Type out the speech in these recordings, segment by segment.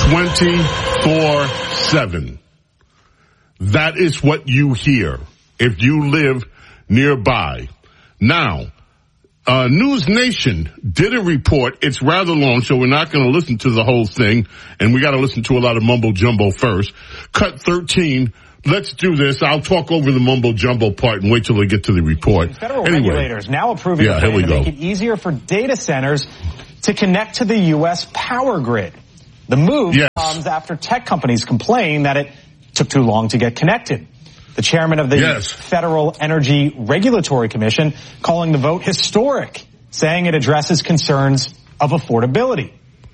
24/7. That is what you hear if you live nearby. Now, News Nation did a report. It's rather long, so we're not going to listen to the whole thing, and we got to listen to a lot of mumbo jumbo first. Cut 13. Let's do this. I'll talk over the mumbo jumbo part and wait till they get to the report. Federal regulators now approving a plan to make it easier for data centers to connect to the U.S. power grid. The move comes after tech companies complain that it took too long to get connected. The chairman of the Federal Energy Regulatory Commission calling the vote historic, saying it addresses concerns of affordability.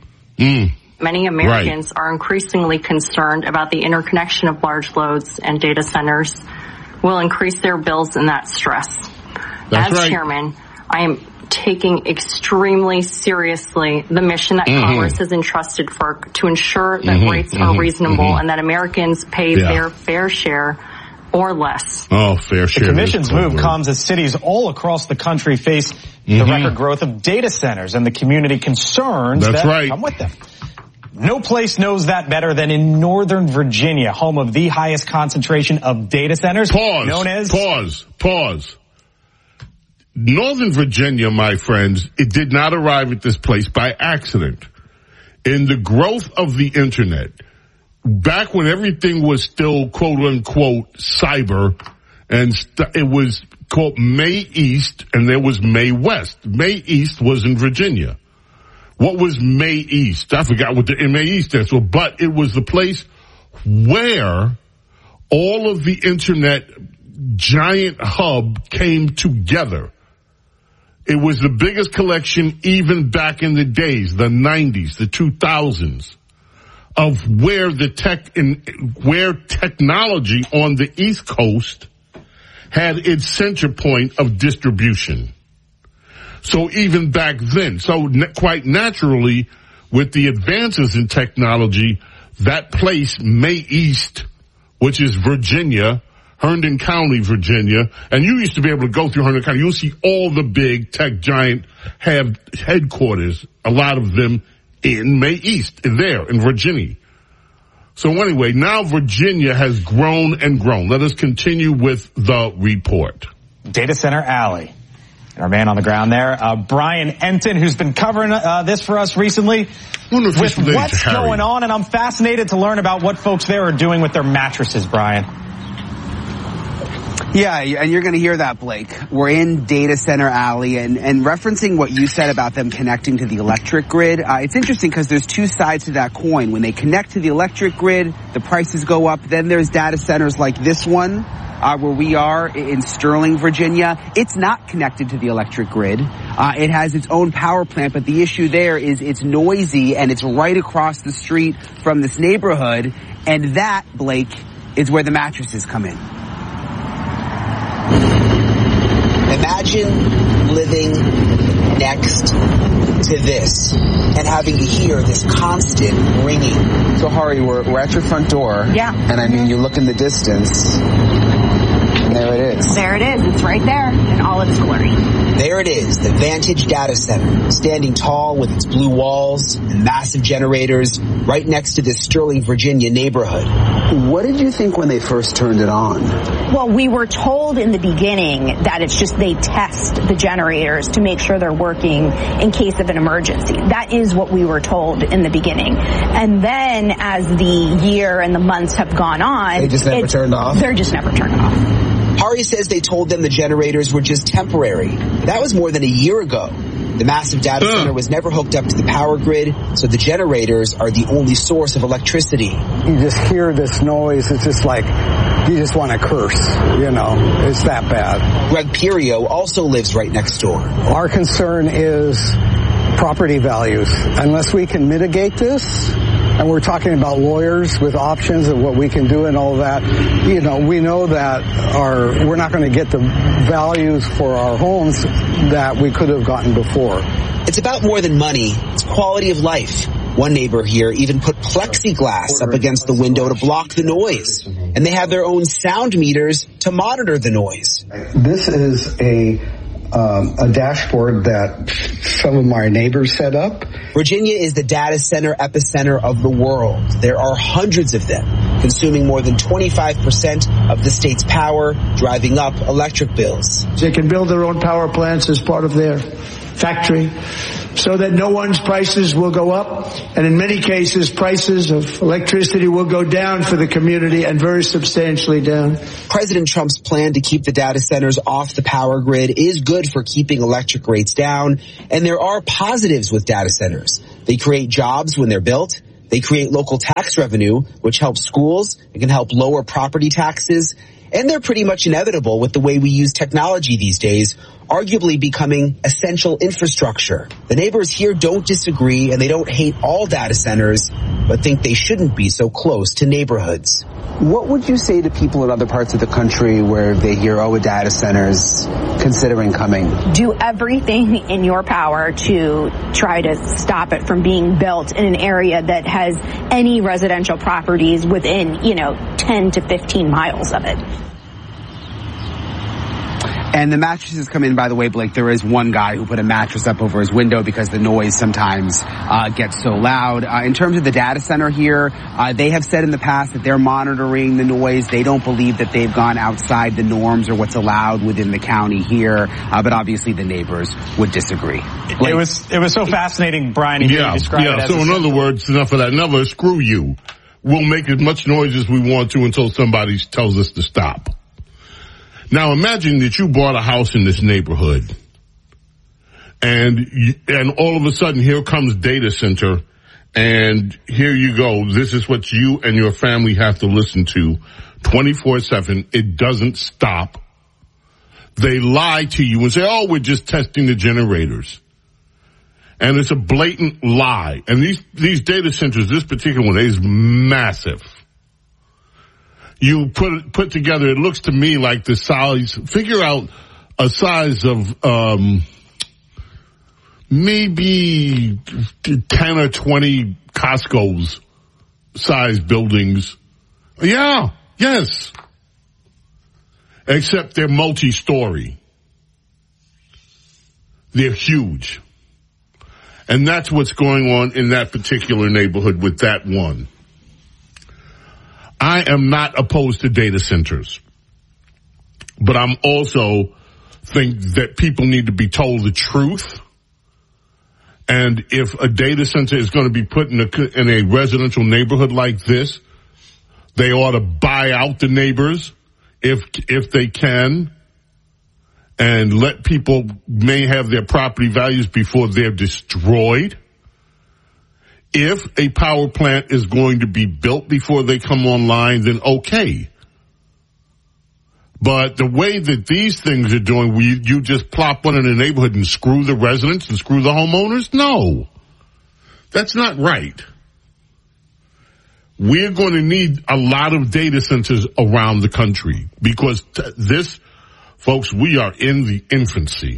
Many Americans are increasingly concerned about the interconnection of large loads, and data centers will increase their bills and that stress. As chairman, I am taking extremely seriously the mission that Congress has entrusted to ensure that rates are reasonable and that Americans pay their fair share or less. Fair share. The Commission's move comes as cities all across the country face the record growth of data centers and the community concerns that come with them. No place knows that better than in Northern Virginia, home of the highest concentration of data centers. Pause. Northern Virginia, my friends, it did not arrive at this place by accident. In the growth of the internet, back when everything was still quote unquote cyber, and it was called May East and there was May West. May East was in Virginia. What was May East? I forgot what the May East stands for, but it was the place where all of the internet giant hub came together. It was the biggest collection even back in the days, the 90s, the 2000s, of where where technology on the East Coast had its center point of distribution. So even back then, quite naturally, with the advances in technology, that place, May East, which is Virginia, Herndon County, Virginia, and you used to be able to go through Herndon County. You'll see all the big tech giant have headquarters, a lot of them in May East, there in Virginia. So anyway, now Virginia has grown and grown. Let us continue with the report. Data Center Alley. Our man on the ground there, Brian Enton, who's been covering this for us recently with what's going on, and I'm fascinated to learn about what folks there are doing with their mattresses, Brian. Yeah, and you're going to hear that, Blake. We're in Data Center Alley, and referencing what you said about them connecting to the electric grid, it's interesting because there's two sides to that coin. When they connect to the electric grid, the prices go up. Then there's data centers like this one, where we are in Sterling, Virginia. It's not connected to the electric grid. It has its own power plant, but the issue there is it's noisy, and it's right across the street from this neighborhood, and that, Blake, is where the mattresses come in. Imagine living next to this and having to hear this constant ringing. So, Hari, we're at your front door. Yeah. And I mean, you look in the distance, and there it is. There it is. It's right there in all its glory. There it is, the Vantage Data Center, standing tall with its blue walls and massive generators right next to this Sterling, Virginia neighborhood. What did you think when they first turned it on? Well, we were told in the beginning that it's just they test the generators to make sure they're working in case of an emergency. That is what we were told in the beginning. And then as the year and the months have gone on, they just never turned off? They're just never turned off. Hari says they told them the generators were just temporary. That was more than a year ago. The massive data center was never hooked up to the power grid, so the generators are the only source of electricity. You just hear this noise, it's just like, you just want to curse, it's that bad. Greg Pirio also lives right next door. Our concern is property values. Unless we can mitigate this, and we're talking about lawyers with options of what we can do and all that, we know that we're not going to get the values for our homes that we could have gotten before. It's about more than money. It's quality of life. One neighbor here even put plexiglass up against the window to block the noise. And they have their own sound meters to monitor the noise. This is a a dashboard that some of my neighbors set up. Virginia is the data center epicenter of the world. There are hundreds of them, consuming more than 25% of the state's power, driving up electric bills. They can build their own power plants as part of their factory so that no one's prices will go up. And in many cases, prices of electricity will go down for the community, and very substantially down. President Trump's plan to keep the data centers off the power grid is good for keeping electric rates down. And there are positives with data centers. They create jobs when they're built. They create local tax revenue, which helps schools. It can help lower property taxes. And they're pretty much inevitable with the way we use technology these days, arguably becoming essential infrastructure. The neighbors here don't disagree, and they don't hate all data centers, but think they shouldn't be so close to neighborhoods. What would you say to people in other parts of the country where they hear, a data center's considering coming? Do everything in your power to try to stop it from being built in an area that has any residential properties within, 10 to 15 miles of it. And the mattresses come in, by the way, Blake. There is one guy who put a mattress up over his window because the noise sometimes gets so loud. In terms of the data center here, they have said in the past that they're monitoring the noise. They don't believe that they've gone outside the norms or what's allowed within the county here. But obviously the neighbors would disagree. It was so fascinating, Brian. Yeah. So in other words, enough of that. Never screw you. We'll make as much noise as we want to until somebody tells us to stop. Now imagine that you bought a house in this neighborhood and all of a sudden here comes data center and here you go. This is what you and your family have to listen to 24/7. It doesn't stop. They lie to you and say, we're just testing the generators. And it's a blatant lie. And these data centers, this particular one is massive. You put together, it looks to me like the size, figure out a size of, maybe 10 or 20 Costco's size buildings. Yeah, yes. Except they're multi-story. They're huge. And that's what's going on in that particular neighborhood with that one. I am not opposed to data centers, but I'm also think that people need to be told the truth. And if a data center is going to be put in a residential neighborhood like this, they ought to buy out the neighbors if they can, and let people may have their property values before they're destroyed. If a power plant is going to be built before they come online, then okay. But the way that these things are doing, you just plop one in the neighborhood and screw the residents and screw the homeowners? No. That's not right. We're going to need a lot of data centers around the country because folks, we are in the infancy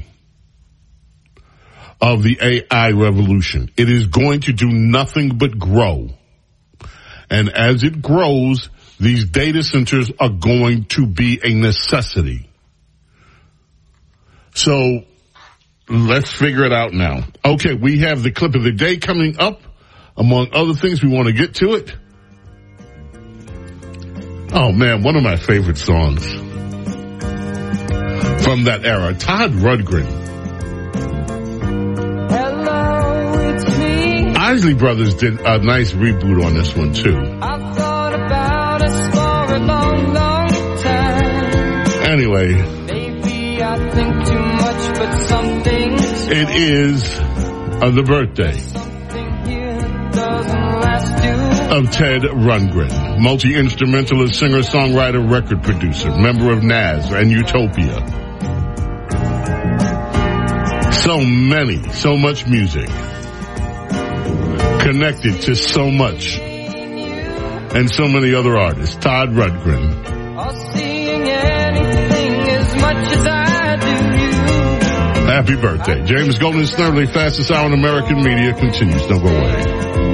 of the AI revolution. It is going to do nothing but grow. And as it grows, these data centers are going to be a necessity. So let's figure it out now. Okay, we have the clip of the day coming up. Among other things, we want to get to it. Oh man, one of my favorite songs from that era, Todd Rundgren. Isley Brothers did a nice reboot on this one too. I've thought about us for a long, long time. Anyway, maybe I think too much, but something it is the birthday of Ted Rundgren, multi-instrumentalist, singer, songwriter, record producer, member of Nas and Utopia. So much music. Connected to so much and so many other artists. Todd Rundgren. Happy birthday. James Golden Snerdley, fastest hour in American media, continues. Don't go away.